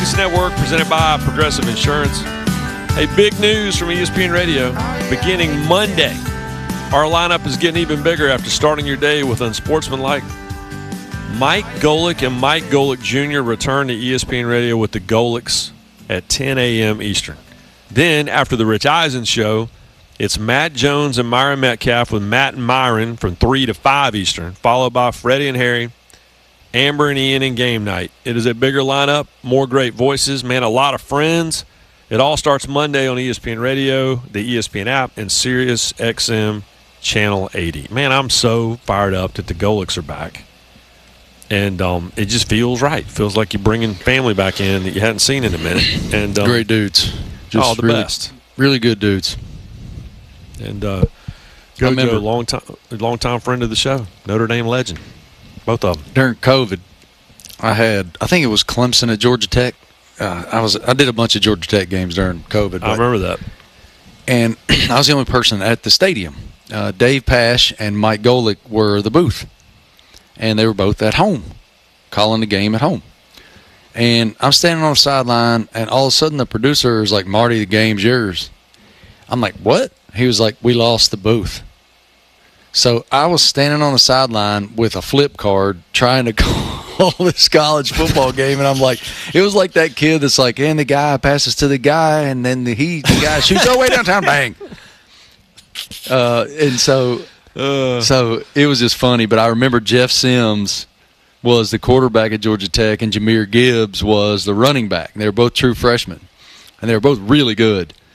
Texas Network, presented by Progressive Insurance. Hey, big news from ESPN Radio. Beginning Monday, our lineup is getting even bigger after starting your day with unsportsmanlike. Mike Golic and Mike Golic Jr. return to ESPN Radio with the Golics at 10 a.m. Eastern. Then, after the Rich Eisen show, it's Matt Jones and Myron Metcalf with Matt and Myron from 3 to 5 Eastern, followed by Freddie and Harry, Amber and Ian in game night. It is a bigger lineup, more great voices, man, a lot of friends. It all starts Monday on ESPN Radio, the ESPN app, and Sirius XM Channel 80. Man, I'm so fired up that the Golics are back. And it just feels right. Feels like you're bringing family back in that you hadn't seen in a minute. And great dudes. Just the best. Really good dudes. And Gojo, long-time friend of the show, Notre Dame legend. Both of them. During COVID, I think it was Clemson at Georgia Tech. I did a bunch of Georgia Tech games during COVID. I remember that. And I was the only person at the stadium. Dave Pash and Mike Golic were the booth. And they were both at home, calling the game at home. And I'm standing on the sideline, and all of a sudden the producer is like, "Marty, the game's yours." I'm like, "What?" He was like, "We lost the booth." So I was standing on the sideline with a flip card trying to call this college football game, and I'm like, it was like that kid that's like, and the guy passes to the guy, and then the guy shoots all the way downtown, bang. And so it was just funny. But I remember Jeff Sims was the quarterback at Georgia Tech, and Jahmyr Gibbs was the running back. They were both true freshmen, and they were both really good.